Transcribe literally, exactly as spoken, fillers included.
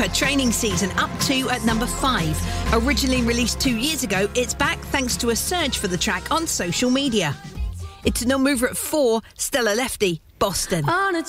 super training season, up to at number five. Originally released two years ago, it's back thanks to a surge for the track on social media. It's a non-mover at four, Stella Lefty, Boston. On a